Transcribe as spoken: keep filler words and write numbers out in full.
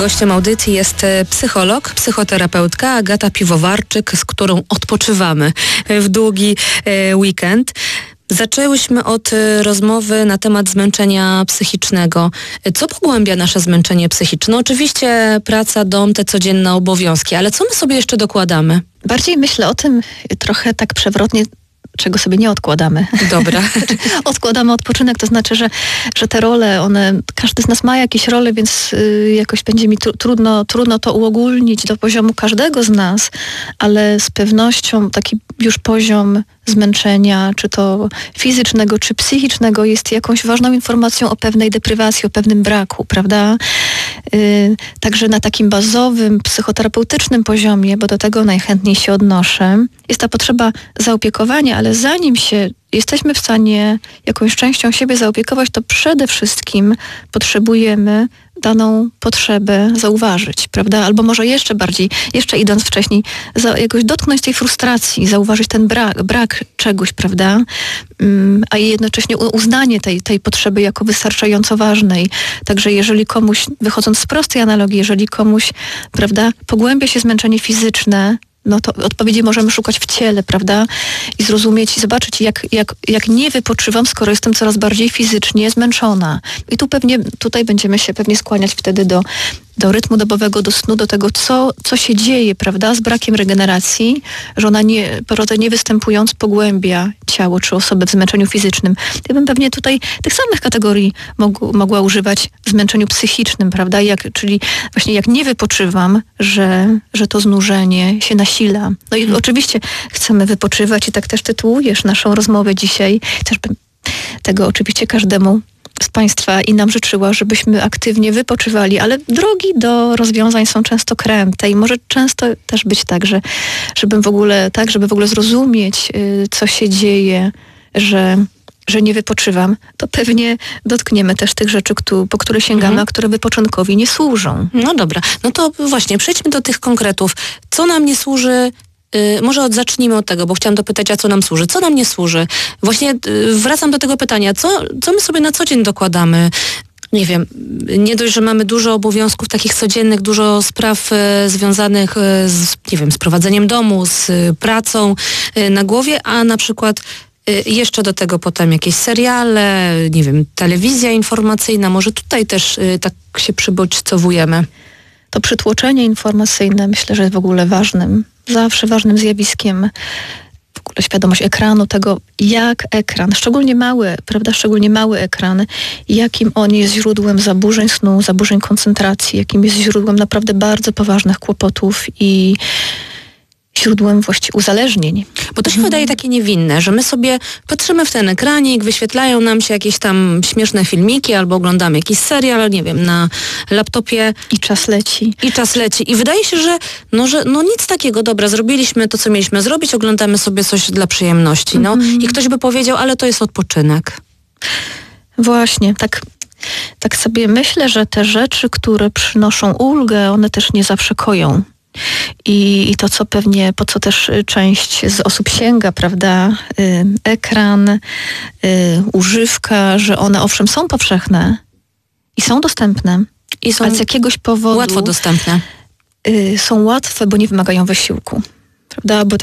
Gościem audycji jest psycholog, psychoterapeutka Agata Piwowarczyk, z którą odpoczywamy w długi weekend. Zaczęłyśmy od rozmowy na temat zmęczenia psychicznego. Co pogłębia nasze zmęczenie psychiczne? Oczywiście praca, dom, te codzienne obowiązki, ale co my sobie jeszcze dokładamy? Bardziej myślę o tym trochę tak przewrotnie, czego sobie nie odkładamy. Dobra. Odkładamy odpoczynek, to znaczy, że, że te role, one, każdy z nas ma jakieś role, więc y, jakoś będzie mi tru, trudno, trudno to uogólnić do poziomu każdego z nas, ale z pewnością taki już poziom zmęczenia, czy to fizycznego, czy psychicznego, jest jakąś ważną informacją o pewnej deprywacji, o pewnym braku, prawda? Yy, także na takim bazowym, psychoterapeutycznym poziomie, bo do tego najchętniej się odnoszę, jest ta potrzeba zaopiekowania, ale zanim się jesteśmy w stanie jakąś częścią siebie zaopiekować, to przede wszystkim potrzebujemy daną potrzebę zauważyć, prawda? Albo może jeszcze bardziej, jeszcze idąc wcześniej, za, jakoś dotknąć tej frustracji, zauważyć ten brak, brak czegoś, prawda? Um, a jednocześnie uznanie tej, tej potrzeby jako wystarczająco ważnej. Także jeżeli komuś, wychodząc z prostej analogii, jeżeli komuś, prawda, pogłębia się zmęczenie fizyczne, no to odpowiedzi możemy szukać w ciele, prawda? I zrozumieć i zobaczyć, jak, jak, jak nie wypoczywam, skoro jestem coraz bardziej fizycznie zmęczona. I tu pewnie, tutaj będziemy się pewnie skłaniać wtedy do, do rytmu dobowego, do snu, do tego, co, co się dzieje, prawda, z brakiem regeneracji, że ona nie, prawda, nie występując pogłębia ciało czy osobę w zmęczeniu fizycznym. Ja bym pewnie tutaj tych samych kategorii mogu, mogła używać w zmęczeniu psychicznym, prawda, jak, czyli właśnie jak nie wypoczywam, że, że to znużenie się nasila. No i hmm. oczywiście chcemy wypoczywać i tak też tytułujesz naszą rozmowę dzisiaj. Też bym tego oczywiście każdemu z Państwa i nam życzyła, żebyśmy aktywnie wypoczywali, ale drogi do rozwiązań są często kręte i może często też być tak, że żebym w ogóle, tak, żeby w ogóle zrozumieć, yy, co się dzieje, że, że nie wypoczywam, to pewnie dotkniemy też tych rzeczy, kto, po które sięgamy, mhm. a które wypoczynkowi nie służą. No dobra, no to właśnie przejdźmy do tych konkretów. Co nam nie służy? Yy, może od, zacznijmy od tego, bo chciałam dopytać, a co nam służy? Co nam nie służy? Właśnie yy, wracam do tego pytania, co, co my sobie na co dzień dokładamy? Nie wiem, nie dość, że mamy dużo obowiązków takich codziennych, dużo spraw y, związanych y, z, nie wiem, z prowadzeniem domu, z y, pracą y, na głowie, a na przykład y, jeszcze do tego potem jakieś seriale, nie wiem, telewizja informacyjna, może tutaj też y, tak się przybodźcowujemy. To przytłoczenie informacyjne myślę, że jest w ogóle ważnym, zawsze ważnym zjawiskiem. W ogóle świadomość ekranu, tego jak ekran, szczególnie mały, prawda, szczególnie mały ekran, jakim on jest źródłem zaburzeń snu, zaburzeń koncentracji, jakim jest źródłem naprawdę bardzo poważnych kłopotów i źródłem właściwie uzależnień. Bo to się mhm. wydaje takie niewinne, że my sobie patrzymy w ten ekranik, wyświetlają nam się jakieś tam śmieszne filmiki albo oglądamy jakiś serial, nie wiem, na laptopie. I czas leci. I czas leci. I wydaje się, że no, że no nic takiego, dobra, zrobiliśmy to, co mieliśmy zrobić, oglądamy sobie coś dla przyjemności. No. Mhm. I ktoś by powiedział, ale to jest odpoczynek. Właśnie, tak. Tak sobie myślę, że te rzeczy, które przynoszą ulgę, one też nie zawsze koją. I, I to, co pewnie, po co też część z osób sięga, prawda, y, ekran, y, używka, że one owszem są powszechne i są dostępne, i są ale z jakiegoś powodu łatwo dostępne. Y, są łatwe, bo nie wymagają wysiłku, prawda, bo